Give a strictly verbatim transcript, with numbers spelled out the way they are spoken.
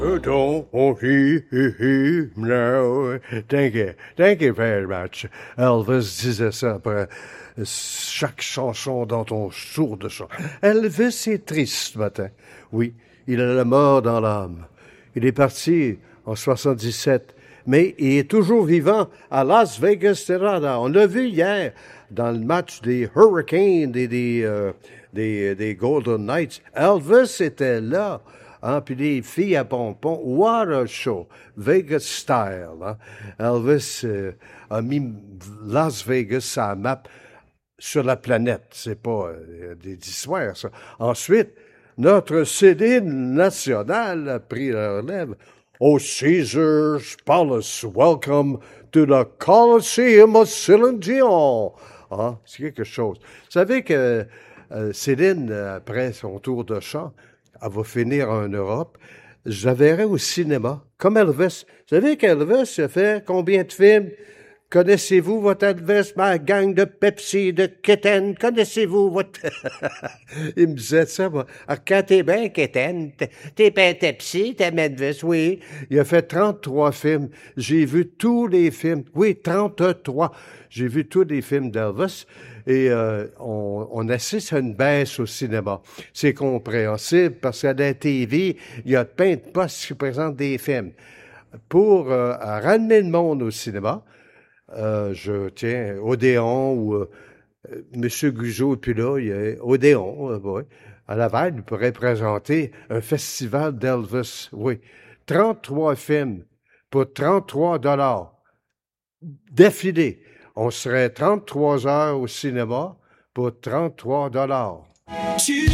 Oh, don't, oh, he, he, he, no. Thank you. Thank you very much. Elvis disait ça après chaque chanson dans ton tour de chant. Elvis est triste ce matin. Oui, il a la mort dans l'âme. Il est parti en soixante-dix-sept, mais il est toujours vivant à Las Vegas, Nevada. On l'a vu hier dans le match des Hurricanes et des, euh, des, des Golden Knights. Elvis était là. Hein, puis des filles à pompons. What a show! Vegas style. Hein? Elvis euh, a mis Las Vegas sur la map sur la planète. C'est pas euh, des histoires, ça. Ensuite, notre Céline nationale a pris la relève. Oh, Caesar's Palace, welcome to the Colosseum of Céline Dion. Hein? C'est quelque chose. Vous savez que euh, Céline, après son tour de chant, elle va finir en Europe. Je la verrai au cinéma, comme Elvis. Vous savez qu'Elvis a fait combien de films? Connaissez-vous votre Elvis, ma gang de Pepsi, de Kitten? Connaissez-vous votre... Il me disait ça, moi. Ah, quand t'es bien Kitten, t'es bien Pepsi, t'es Elvis, oui. Il a fait trente-trois films. J'ai vu tous les films. Oui, trente-trois. J'ai vu tous les films d'Elvis. Et euh, on, on assiste à une baisse au cinéma. C'est compréhensible parce qu'à la T V, il y a plein de postes qui présentent des films. Pour euh, ramener le monde au cinéma, euh, je tiens Odéon ou euh, M. Guzot, puis là, il y a Odéon, euh, ouais. À Laval, il pourrait présenter un festival d'Elvis. Oui, trente-trois films pour trente-trois dollars d'affilée. On serait trente-trois heures au cinéma pour trente-trois dollars.